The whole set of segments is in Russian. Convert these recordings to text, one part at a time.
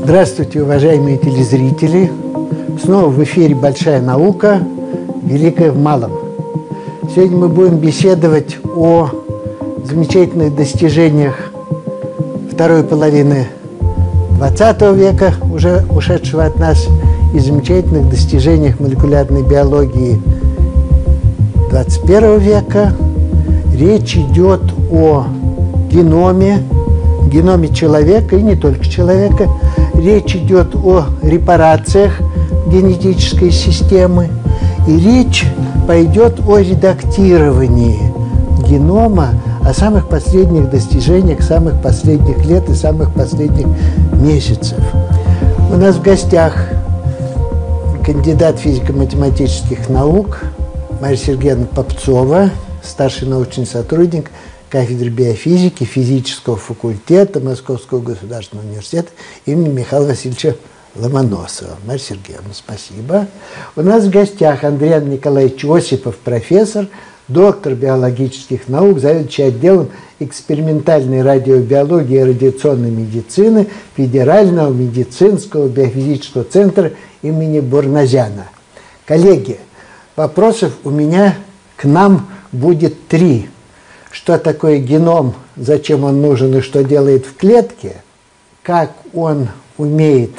Здравствуйте, уважаемые телезрители! Снова в эфире «Большая наука. Великая в малом». Сегодня мы будем беседовать о замечательных достижениях второй половины XX века, уже ушедшего от нас, и замечательных достижениях молекулярной биологии XXI века. Речь идет о геноме человека, и не только человека. Речь идет о репарациях генетической системы, и речь пойдет о редактировании генома, о самых последних достижениях самых последних лет и самых последних месяцев. У нас в гостях кандидат физико-математических наук Мария Сергеевна Попцова, старший научный сотрудник кафедры биофизики физического факультета Московского государственного университета имени Михаила Васильевича Ломоносова. Мария Сергеевна, спасибо. У нас в гостях Андрей Николаевич Осипов, профессор, доктор биологических наук, заведующий отделом экспериментальной радиобиологии и радиационной медицины Федерального медицинского биофизического центра имени Бурназяна. Коллеги, вопросов у меня к нам будет 3. Что такое геном, зачем он нужен и что делает в клетке, как он умеет,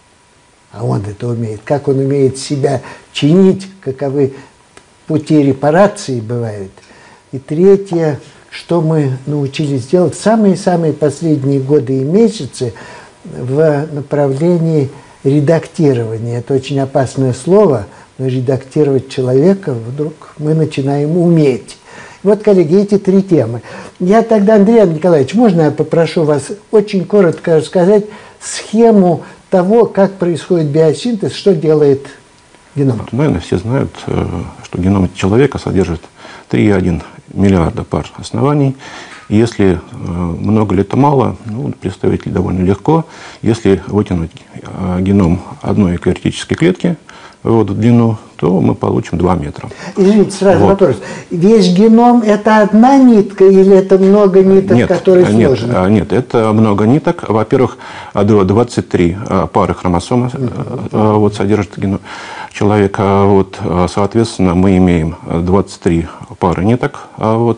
как он умеет себя чинить, каковы пути репарации бывают. И 3, что мы научились делать в самые-самые последние годы и месяцы в направлении редактирования. Это очень опасное слово, но редактировать человека вдруг мы начинаем уметь. Вот, коллеги, эти 3 темы. Я тогда, Андрей Николаевич, можно я попрошу вас очень коротко рассказать схему того, как происходит биосинтез, что делает геном? Наверное, все знают, что геном человека содержит 3,1 миллиарда пар оснований. И если много ли это мало, представить довольно легко. Если вытянуть геном одной клетической клетки в длину, то мы получим 2 метра. Извините, сразу вопрос. Весь геном – это одна нитка или это много ниток, которые сложены? Нет, это много ниток. Во-первых, 23 пары хромосом содержит геном человека. Соответственно, мы имеем 23 пары ниток.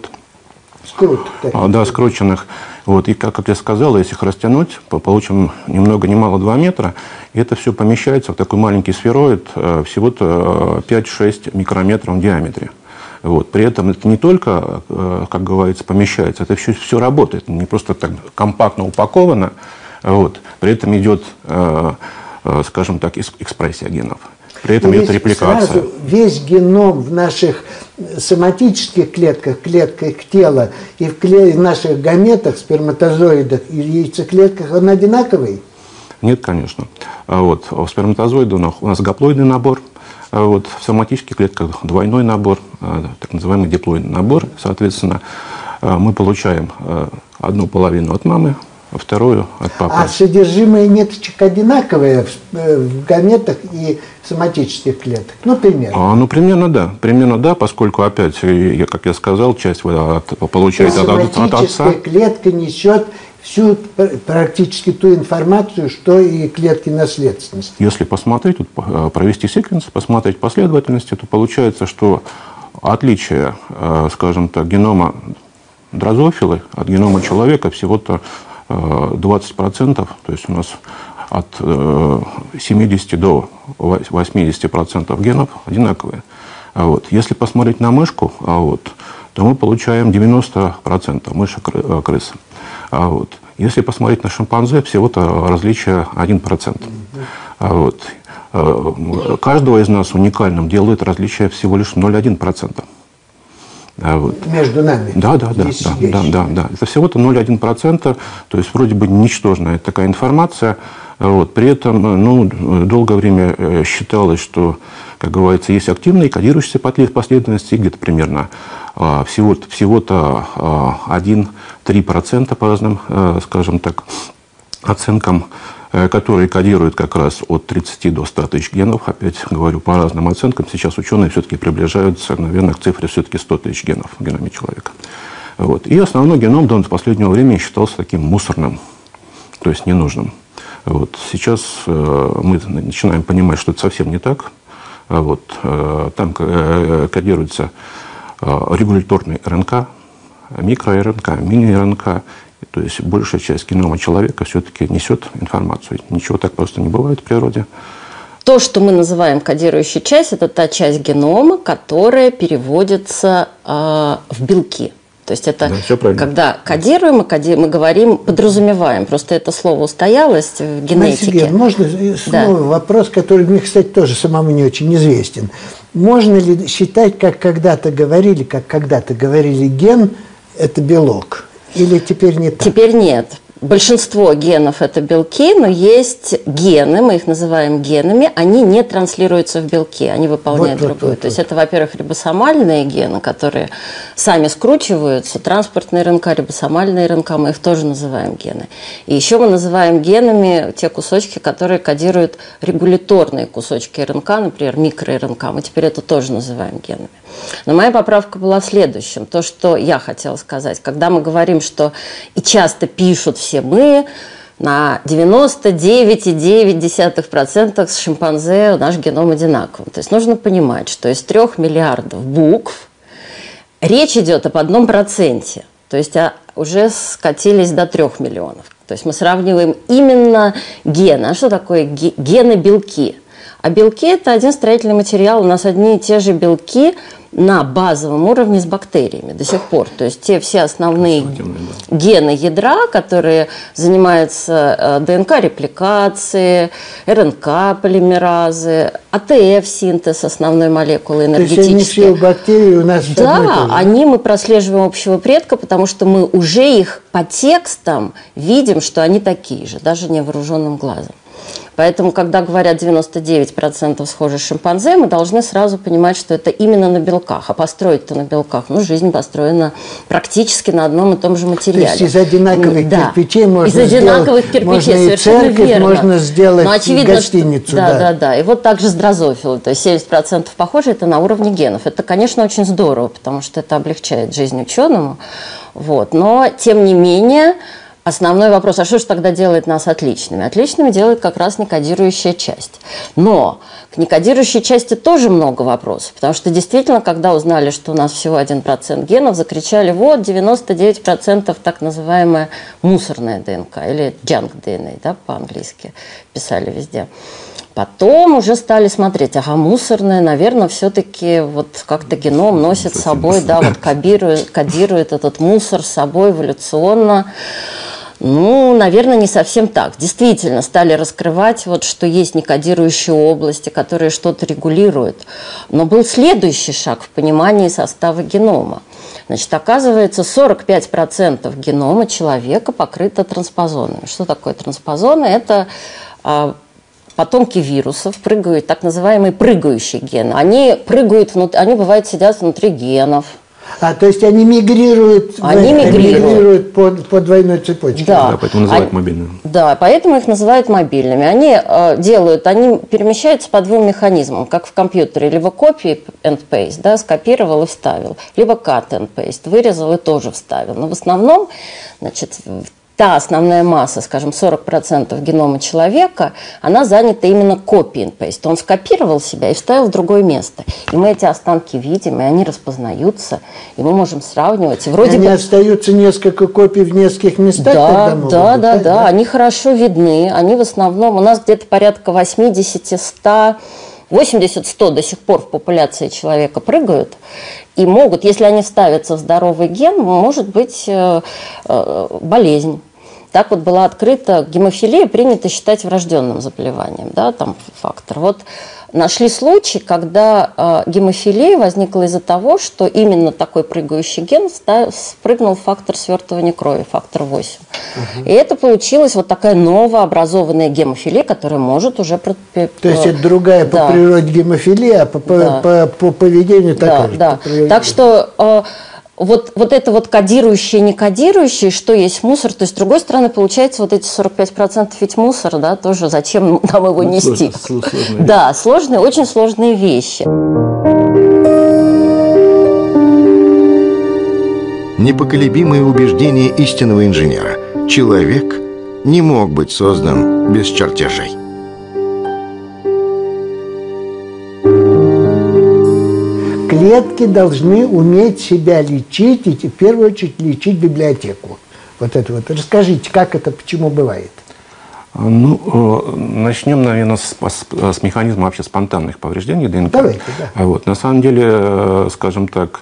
Скрученных. И как я сказал, если их растянуть, получим ни много ни мало 2 метра. И это все помещается в такой маленький сфероид всего-то 5-6 микрометров в диаметре. При этом это не только, как говорится, помещается, это все работает. Не просто так компактно упаковано. При этом идет, скажем так, экспрессия генов. При этом идет репликация. Сразу весь геном в наших соматических клетках тела и в наших гаметах, сперматозоидах и яйцеклетках, он одинаковый? Нет, конечно. В сперматозоидах у нас гаплоидный набор, в соматических клетках двойной набор, так называемый диплоидный набор. Соответственно, мы получаем одну половину от мамы, а вторую от папы. А содержимое ниточек одинаковое в гаметах и соматических клетках? Примерно. Примерно да, поскольку, опять, как я сказал, часть получается от отца. Соматическая клетка несет всю практически ту информацию, что и клетки наследственности. Если посмотреть, провести секвенс, посмотреть последовательности, то получается, что отличие, скажем так, генома дрозофилы от генома человека всего-то 20%, то есть у нас от 70 до 80% генов одинаковые. Если посмотреть на мышку, то мы получаем 90% мышек-крыс. Если посмотреть на шимпанзе, всего-то различие 1%. Каждого из нас уникальным делает различие всего лишь 0,1%. Между нами? Да. Это всего-то 0,1%, то есть вроде бы ничтожная такая информация. При этом долгое время считалось, что, как говорится, есть активные кодирующиеся последовательности, где-то примерно всего-то 1-3% по разным, скажем так, оценкам, которые кодируют как раз от 30 до 100 тысяч генов. Опять говорю, по разным оценкам. Сейчас ученые все-таки приближаются, наверное, к цифре все-таки 100 тысяч генов в геноме человека. И основной геном до последнего времени считался таким мусорным, то есть ненужным. Вот. Сейчас мы начинаем понимать, что это совсем не так. Вот. Там кодируется регуляторный РНК, микро-РНК, мини-РНК. То есть большая часть генома человека все-таки несет информацию. Ничего так просто не бывает в природе. То, что мы называем кодирующей часть, это та часть генома, которая переводится в белки. То есть это да, когда кодируем, мы говорим, подразумеваем. Просто это слово устоялось в генетике. Мария, можно снова вопрос, который мне, кстати, тоже самому не очень известен. Можно ли считать, как когда-то говорили, ген – это белок? Или теперь не так? Теперь нет. Большинство генов – это белки, но есть гены, мы их называем генами, они не транслируются в белки, они выполняют другую. То есть это, во-первых, рибосомальные гены, которые сами скручиваются, транспортные РНК, рибосомальные РНК, мы их тоже называем гены. И еще мы называем генами те кусочки, которые кодируют регуляторные кусочки РНК, например, микро-РНК, мы теперь это тоже называем генами. Но моя поправка была в следующем. То, что я хотела сказать. Когда мы говорим, что и часто пишут все мы, на 99,9% с шимпанзе наш геном одинаковый. То есть нужно понимать, что из 3 миллиардов букв речь идет об 1%. То есть уже скатились до 3 миллионов. То есть мы сравниваем именно гены. А что такое гены-белки? А белки – это один строительный материал. У нас одни и те же белки на базовом уровне с бактериями до сих пор. То есть те все основные гены ядра, которые занимаются ДНК-репликацией, РНК-полимеразы, АТФ-синтез основной молекулы энергетической. То есть они все бактерии у нас да, они мы прослеживаем общего предка, потому что мы уже их по текстам видим, что они такие же, даже невооруженным глазом. Поэтому, когда говорят 99% схожи с шимпанзе, мы должны сразу понимать, что это именно на белках. А построить-то на белках, ну, жизнь построена практически на одном и том же материале. То есть из одинаковых кирпичей можно из одинаковых сделать, кирпичей, можно и церковь, верно. можно сделать очевидно, гостиницу. Да. И вот так же с дрозофилой. То есть 70% похоже, это на уровне генов. Это, конечно, очень здорово, потому что это облегчает жизнь ученому. Вот. Но, тем не менее, основной вопрос, а что же тогда делает нас отличными? Отличными делает как раз некодирующая часть. Но к некодирующей части тоже много вопросов, потому что действительно, когда узнали, что у нас всего 1% генов, закричали, вот 99% так называемая мусорная ДНК, или junk DNA, да, по-английски писали везде. Потом уже стали смотреть, ага, мусорная, наверное, все-таки вот как-то геном носит с собой, да, вот кодирует этот мусор с собой эволюционно. Ну, наверное, не совсем так. Действительно, стали раскрывать, вот, что есть некодирующие области, которые что-то регулируют. Но был следующий шаг в понимании состава генома. Значит, оказывается, 45% генома человека покрыто транспозонами. Что такое транспозоны? Это потомки вирусов, прыгают, так называемые прыгающие гены. Они прыгают, они бывают сидят внутри генов. То есть они мигрируют, по двойной цепочке. Да, поэтому называют мобильными. Да, поэтому их называют мобильными. Они перемещаются по 2 механизмам, как в компьютере. Либо copy and paste, да, скопировал и вставил, либо cut and paste, вырезал и тоже вставил. Но в основном, значит, та основная масса, скажем, 40% генома человека, она занята именно copy and paste. Он скопировал себя и вставил в другое место. И мы эти останки видим, и они распознаются, и мы можем сравнивать. И вроде они остаются несколько копий в нескольких местах? Да, они хорошо видны. Они в основном, у нас где-то порядка 80-100, 80-100 до сих пор в популяции человека прыгают и могут, если они вставятся в здоровый ген, может быть болезнь. Так вот была открыта гемофилия, принято считать врожденным заболеванием, да, там фактор. Вот нашли случай, когда гемофилия возникла из-за того, что именно такой прыгающий ген спрыгнул в фактор свертывания крови, фактор 8. И это получилась вот такая новообразованная гемофилия, которая может уже... То есть это другая по природе гемофилия, а по поведению такая же. Да. Так что... Вот это вот кодирующее, не кодирующее, что есть мусор, то есть с другой стороны получается вот эти 45% ведь мусор, да, тоже зачем нам его нести? Да, сложные, очень сложные вещи. Непоколебимое убеждение истинного инженера. Человек не мог быть создан без чертежей. Клетки должны уметь себя лечить, и в первую очередь лечить библиотеку. Вот это вот. Расскажите, как это, почему бывает? Ну, начнем, наверное, с механизма вообще спонтанных повреждений ДНК. Давайте, да. Вот, на самом деле, скажем так,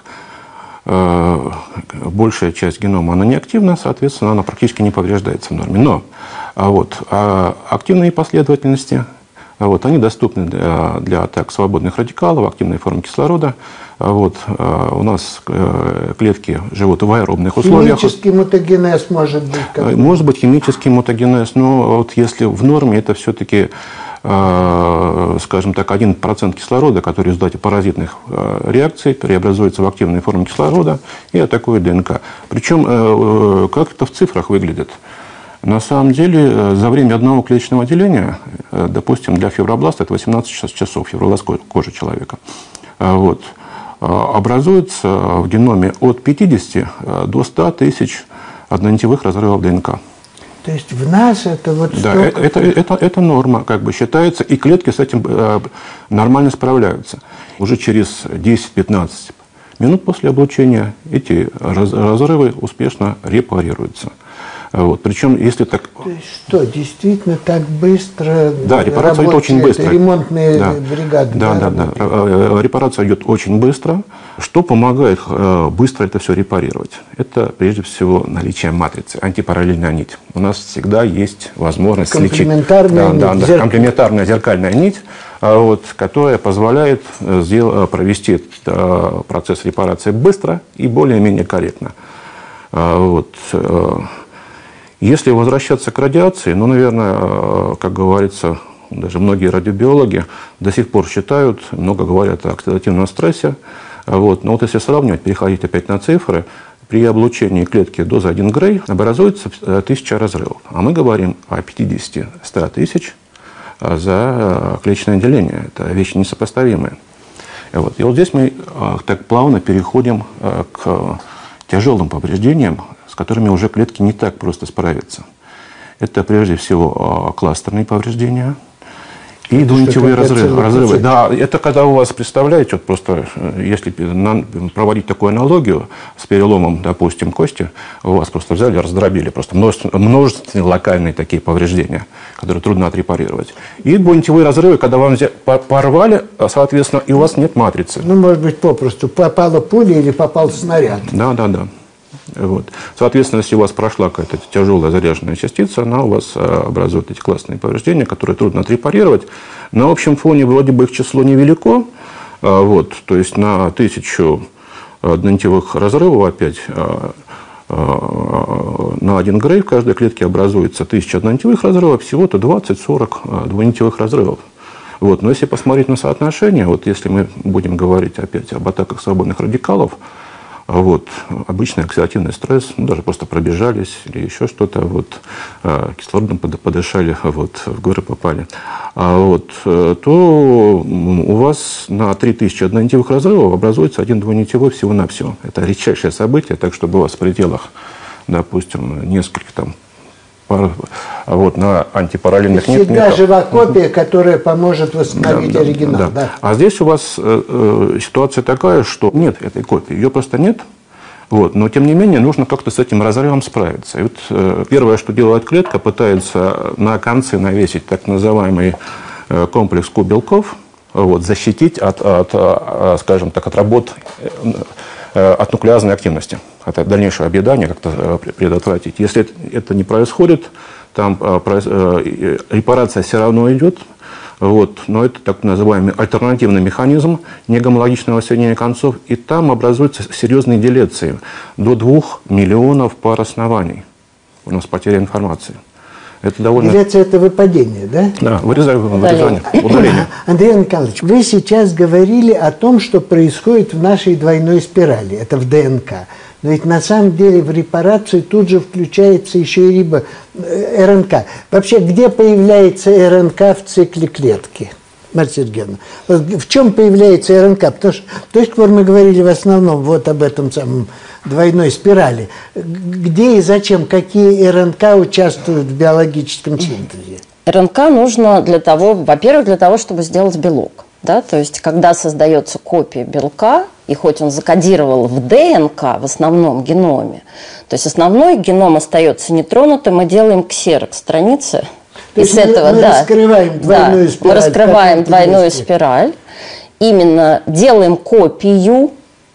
большая часть генома, она неактивна, соответственно, она практически не повреждается в норме. Но активные последовательности, они доступны для атак свободных радикалов, активной формы кислорода. У нас клетки живут в аэробных условиях. Химический мутагенез может быть? Может быть химический мутагенез, но вот если в норме, это все-таки, скажем так, 1% кислорода, который в результате паразитных реакций преобразуется в активную форму кислорода и атакует ДНК. Причем, как это в цифрах выглядит? На самом деле, за время одного клеточного деления, допустим, для фибробласта это 18 часов, фибробласт кожи человека, образуется в геноме от 50 до 100 тысяч однонитевых разрывов ДНК. То есть в нас это вот да, это норма, как бы считается, и клетки с этим нормально справляются. Уже через 10-15 минут после облучения эти разрывы успешно репарируются. Причем, если так... То есть что, действительно так быстро? Да, репарация идет очень быстро. Ремонтные бригады. Да. Репарация идет очень быстро. Что помогает быстро это все репарировать? Это, прежде всего, наличие матрицы, антипараллельная нить. У нас всегда есть возможность лечить... Комплементарная зеркальная нить, которая позволяет провести процесс репарации быстро и более-менее корректно. Если возвращаться к радиации, наверное, как говорится, даже многие радиобиологи до сих пор считают, много говорят о оксидативном стрессе. Но если сравнивать, переходить опять на цифры, при облучении клетки дозы 1 Грей образуется 1000 разрывов. А мы говорим о 50-100 тысяч за клеточное деление. Это вещи несопоставимые. И здесь мы так плавно переходим к тяжелым повреждениям, с которыми уже клетки не так просто справятся. Это прежде всего кластерные повреждения и двунитевые разрывы. Да, это когда у вас, представляете, просто если проводить такую аналогию с переломом, допустим, кости, у вас просто взяли, раздробили, просто множественные локальные такие повреждения, которые трудно отрепарировать. И двунитевые разрывы, когда вам порвали, соответственно, и у вас нет матрицы. Может быть, попросту попала пуля или попал снаряд. Да. Соответственно, если у вас прошла какая-то тяжелая заряженная частица, она у вас образует эти классные повреждения, которые трудно отрепарировать. На общем фоне вроде бы их число невелико. То есть на 1000 однонитевых разрывов опять на 1 Грей в каждой клетке образуется 1000 однонитевых разрывов, всего-то 20-40 двунитевых разрывов. Но если посмотреть на соотношение, если мы будем говорить опять об атаках свободных радикалов, обычный оксидативный стресс, даже просто пробежались или еще что-то, кислородом подышали, в горы попали, то у вас на 3000 однонитевых разрывов образуется 1 двунитевой всего-навсего. Это редчайшее событие, так чтобы у вас в пределах, допустим, нескольких на антипараллельных нет. Всегда жива копия, которая поможет восстановить оригинал. Да. А здесь у вас ситуация такая, что нет этой копии, ее просто нет. Но, тем не менее, нужно как-то с этим разрывом справиться. И первое, что делает клетка, пытается на концы навесить так называемый комплекс Q белков, защитить от работ, от нуклеазной активности, от дальнейшего объедания как-то предотвратить. Если это не происходит, там репарация все равно идет, но это так называемый альтернативный механизм негомологичного соединения концов, и там образуются серьезные делеции, до 2 миллионов пар оснований. У нас потеря информации. Это довольно... Делеция – это выпадение, да? Да, удаление. Андрей Николаевич, вы сейчас говорили о том, что происходит в нашей двойной спирали, это в ДНК. Но ведь на самом деле в репарацию тут же включается еще и РНК. Вообще, где появляется РНК в цикле клетки? Марья Сергеевна, вот в чем появляется РНК? Потому что до сих пор мы говорили в основном вот об этом самом двойной спирали. Где и зачем, какие РНК участвуют в биологическом синтезе? РНК нужно для того, во-первых, для того, чтобы сделать белок. Да? То есть, когда создается копия белка, и хоть он закодировал в ДНК, в основном геноме, то есть основной геном остается нетронутым, мы делаем ксерокс страницы. Из этого, мы раскрываем двойную спираль. Мы раскрываем двойную спираль, именно делаем копию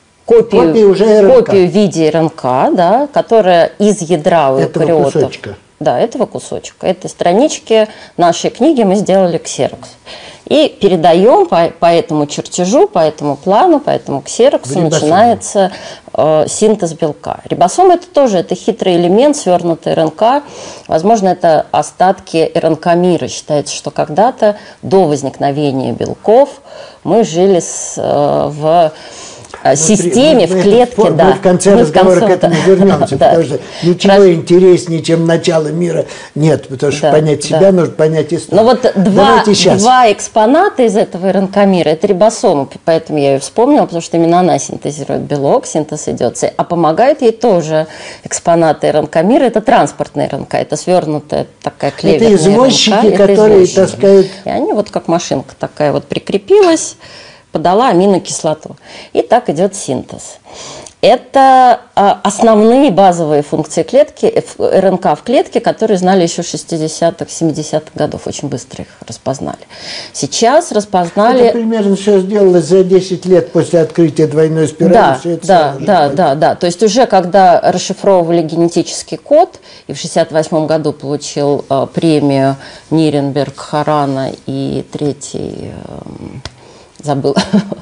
в виде РНК, да, которая из ядра эукариотов. Кусочка. Да, этого кусочка. Этой странички нашей книги мы сделали ксерокс. И передаем по этому чертежу, по этому плану, по этому ксероксу начинается синтез белка. Рибосом это хитрый элемент, свернутый РНК. Возможно, это остатки РНК-мира. Считается, что когда-то до возникновения белков мы жили в системе, в клетке, да. Мы в конце разговора к этому вернемся, потому что ничего интереснее, чем начало мира, нет, потому что понять себя нужно понять историю. Но вот два экспоната из этого РНК-мира – это рибосомы, поэтому я ее вспомнила, потому что именно она синтезирует белок, синтез идет, а помогают ей тоже экспонаты РНК-мира – это транспортная РНК, это свернутая такая клеверная РНК. Это извозчики, которые таскают… И они вот как машинка такая вот прикрепилась, подала аминокислоту. И так идет синтез. Это основные базовые функции клетки, РНК в клетке, которые знали еще 60-х, 70-х годов. Очень быстро их распознали. Сейчас распознали… Это примерно все сделалось за 10 лет после открытия двойной спирали. Да. То есть уже когда расшифровывали генетический код, и в 1968 году получил премию Нирнберг, Харана и третий… Забыла.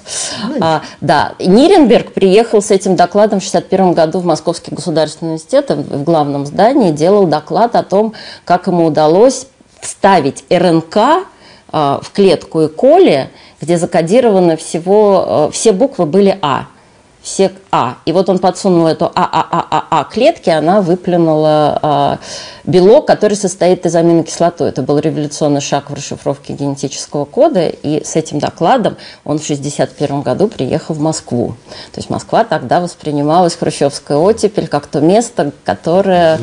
Да, Нирнберг приехал с этим докладом в 1961 году в Московский государственный университет, в главном здании, делал доклад о том, как ему удалось вставить РНК в клетку Е. коли, где закодировано все буквы были А. Все А. И вот он подсунул эту клетке, она выплюнула белок, который состоит из аминокислоты. Это был революционный шаг в расшифровке генетического кода, и с этим докладом он в 1961 году приехал в Москву. То есть Москва тогда воспринималась, хрущевская оттепель, как то место, которое,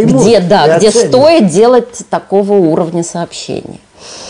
где стоит делать такого уровня сообщений.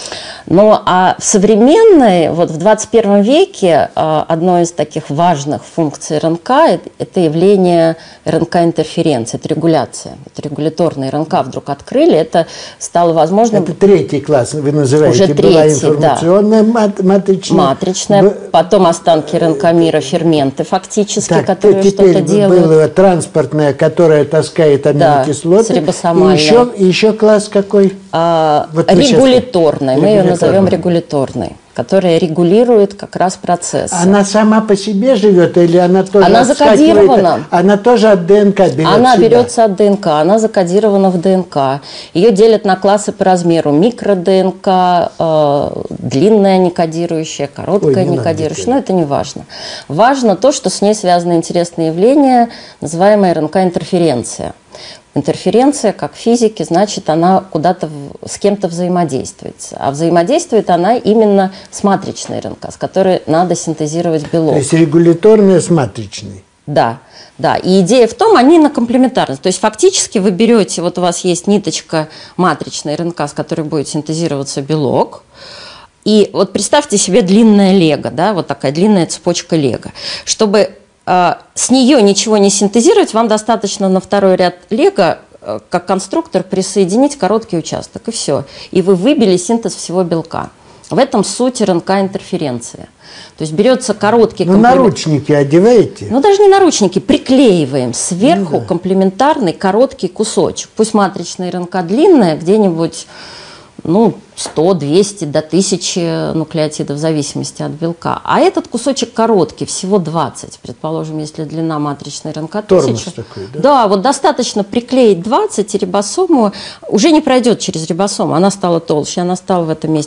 Ну, а в современной, вот в 21 веке, одной из таких важных функций РНК – это явление РНК-интерференции, это регуляция. Это регуляторные РНК вдруг открыли, это стало возможным… Это третий класс, вы называете. Уже была третий, информационная, матричная. Матричная, потом останки РНК-мира, ферменты фактически, так, которые что-то делают. Была транспортная, которая таскает аминокислоты. Да, рибосомальная. И еще класс какой? Регуляторная. Мы ее назовем регуляторной, которая регулирует как раз процессы. Она сама по себе живет или она тоже… Она закодирована. Она тоже от ДНК берется? Она берется от ДНК, она закодирована в ДНК. Ее делят на классы по размеру. Микро-ДНК, длинная некодирующая, короткая некодирующая. Но это не важно. Важно то, что с ней связано интересное явление, называемое РНК-интерференция. Интерференция, как в физике, значит, она куда-то с кем-то взаимодействует. А взаимодействует она именно с матричной РНК, с которой надо синтезировать белок. То есть регуляторная с матричной. Да. И идея в том, они на комплементарность. То есть фактически вы берете, вот у вас есть ниточка матричной РНК, с которой будет синтезироваться белок. И вот представьте себе длинное лего, да, вот такая длинная цепочка лего. Чтобы с нее ничего не синтезировать, вам достаточно на второй ряд лего, как конструктор, присоединить короткий участок, и все. И вы выбили синтез всего белка. В этом суть РНК-интерференция. То есть берется короткий… наручники одеваете? Даже не наручники, приклеиваем сверху комплементарный короткий кусочек. Пусть матричная РНК длинная, где-нибудь… 100, 200 до 1000 нуклеотидов в зависимости от белка. А этот кусочек короткий, всего 20. Предположим, если длина матричной РНК 1000. Тормоз такой, да? Да, вот достаточно приклеить 20, и рибосому уже не пройдет через рибосому. Она стала толще, она стала в этом месте